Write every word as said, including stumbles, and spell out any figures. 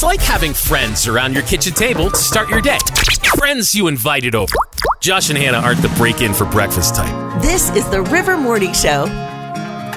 like having friends around your kitchen table to start your day. Friends you invited over. Josh and Hannah aren't the break-in for breakfast type. This is the River Morning Show.